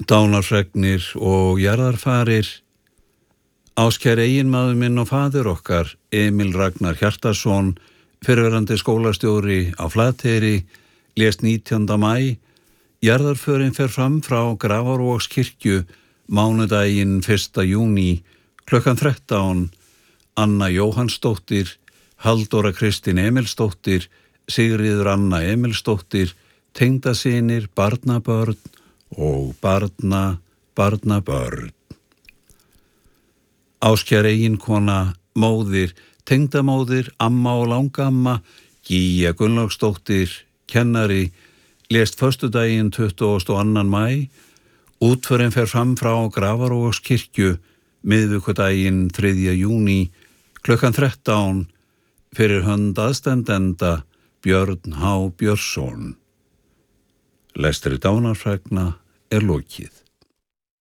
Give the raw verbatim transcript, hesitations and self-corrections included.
Dánarfregnir og jarðarfarir. Áskær eiginmaður minn og faðir okkar, Emil Ragnar Hjartarson, fyrrverandi skólastjóri á Flateyri, lést nítjánda maí. Jarðarförin fer fram frá Grafarvogskirkju mánudaginn fyrsta júní klukkan þrettán. Anna Jóhannsdóttir, Halldóra Kristín Emilsdóttir, Sigríður Anna Emilsdóttir, tengdasynir, barnabörn og barna, barnabörn. Áskær eiginkona, móðir, tengdamóðir, amma og langamma, Gíja Gunnlaugsdóttir, kennari, lést föstudaginn tuttugasta og annan maí. Útförin fer fram frá Grafarvogskirkju miðvikudaginn þriðja júní klukkan þrettán fyrir hönd aðstandenda Björn H. Björnsson. Lestri dánarfregna er lokið.